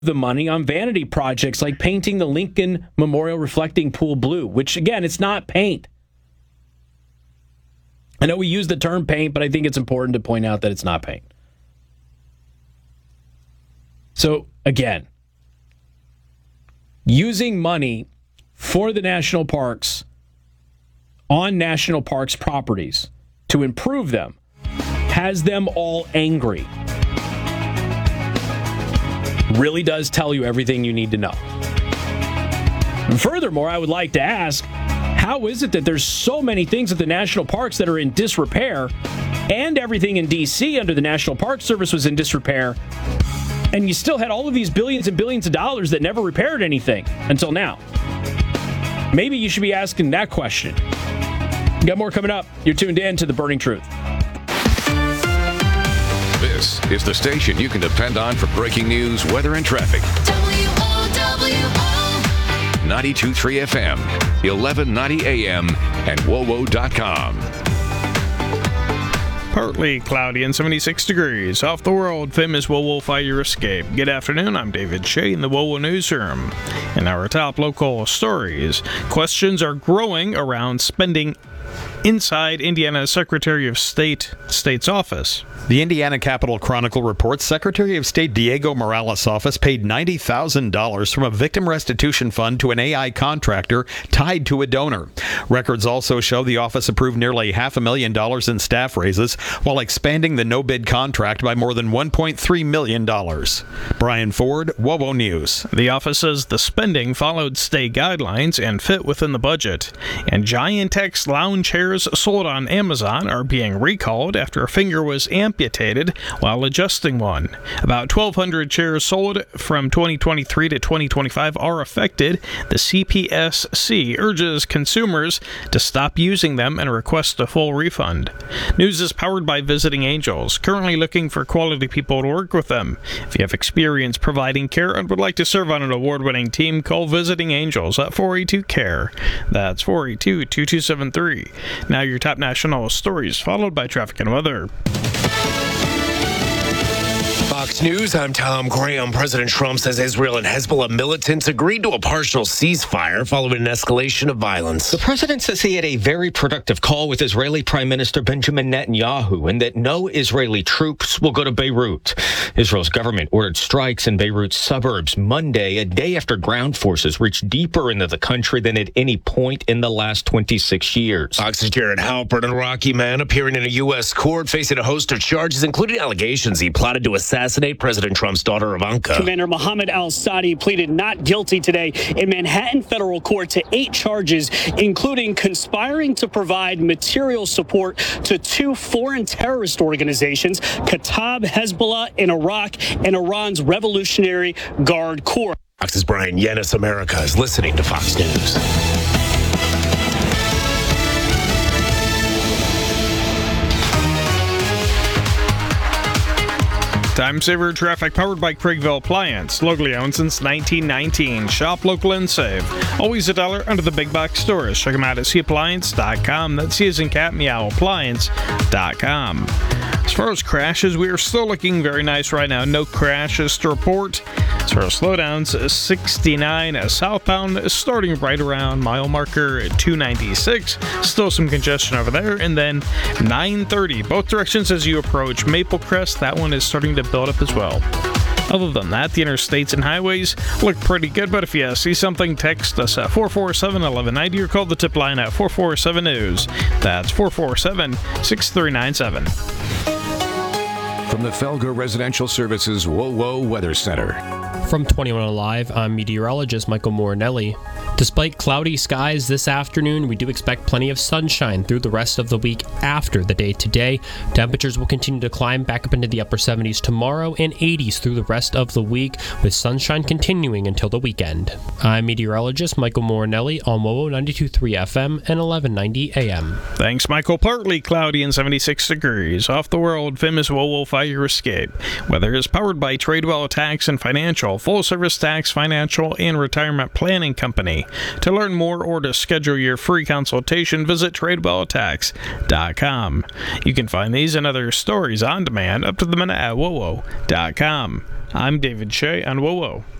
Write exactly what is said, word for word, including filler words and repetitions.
the money on vanity projects like painting the Lincoln Memorial Reflecting Pool blue, which, again, it's not paint. I know we use the term paint, but I think it's important to point out that it's not paint. So, again, using money for the national parks on national parks properties to improve them has them all angry. Really does tell you everything you need to know. And furthermore, I would like to ask, how is it that there's so many things at the national parks that are in disrepair, and everything in D C under the National Park Service was in disrepair, and you still had all of these billions and billions of dollars that never repaired anything until now? Maybe you should be asking that question. Got more coming up. You're tuned in to The Burning Truth. This is the station you can depend on for breaking news, weather, and traffic. W O W O ninety-two point three F M, eleven ninety A M, and W O W O dot com. Partly cloudy and seventy-six degrees. Off the world famous W O W O fire escape. Good afternoon, I'm David Shea in the W O W O Newsroom. In our top local stories, questions are growing around spending inside Indiana's Secretary of State State's office. The Indiana Capitol Chronicle reports Secretary of State Diego Morales' office paid ninety thousand dollars from a victim restitution fund to an A I contractor tied to a donor. Records also show the office approved nearly half a million dollars in staff raises while expanding the no-bid contract by more than one point three million dollars. Brian Ford, W O W O News. The office says the spending followed state guidelines and fit within the budget. And Giant-X lounge chairs sold on Amazon are being recalled after a finger was amputated while adjusting one. About twelve hundred chairs sold from twenty twenty-three to twenty twenty-five are affected. The C P S C urges consumers to stop using them and request a full refund. News is powered by Visiting Angels, currently looking for quality people to work with them. If you have experience providing care and would like to serve on an award-winning team, call Visiting Angels at four eight two, C A R E. That's four eight two, two two seven three. Now your top national stories, followed by traffic and weather. Fox News, I'm Tom Graham. President Trump says Israel and Hezbollah militants agreed to a partial ceasefire following an escalation of violence. The president says he had a very productive call with Israeli Prime Minister Benjamin Netanyahu and that no Israeli troops will go to Beirut. Israel's government ordered strikes in Beirut's suburbs Monday, a day after ground forces reached deeper into the country than at any point in the last twenty-six years. Fox's Jared Halpern, an Iraqi man appearing in a U S court facing a host of charges, including allegations he plotted to assassinate President Trump's daughter, Ivanka. Commander Mohammed al-Sadi pleaded not guilty today in Manhattan federal court to eight charges, including conspiring to provide material support to two foreign terrorist organizations, Kataib Hezbollah in Iraq and Iran's Revolutionary Guard Corps. Fox's Brian Yennis. America is listening to Fox News. Time Saver traffic powered by Craigville Appliance. Locally owned since nineteen nineteen. Shop local and save. Always a dollar under the big box stores. Check them out at c appliance dot com. That's C as in cat, meow, appliance dot com. As far as crashes, we are still looking very nice right now. No crashes to report. As far as slowdowns, sixty-nine southbound, starting right around mile marker two ninety-six. Still some congestion over there. And then nine thirty, both directions as you approach Maple Crest. That one is starting to build up as well. Other than that, the interstates and highways look pretty good, but if you see something, text us at four four seven, one one nine zero or call the tip line at four four seven news. That's four four seven, six three nine seven. From the Felger Residential Services W O W O Weather Center. From twenty-one Alive, I'm meteorologist Michael Morinelli. Despite cloudy skies this afternoon, we do expect plenty of sunshine through the rest of the week after the day today. Temperatures will continue to climb back up into the upper seventies tomorrow and eighties through the rest of the week, with sunshine continuing until the weekend. I'm meteorologist Michael Morinelli on W O W O ninety-two point three F M and eleven ninety A M. Thanks, Michael. Partly cloudy and seventy-six degrees. Off the world famous W O W O fire escape. Weather is powered by Tradewell Tax and Financial. full-service tax, financial, and retirement planning company. To learn more or to schedule your free consultation, visit tradewell tax dot com. You can find these and other stories on demand up to the minute at W O W O dot com. I'm David Shea on W O W O.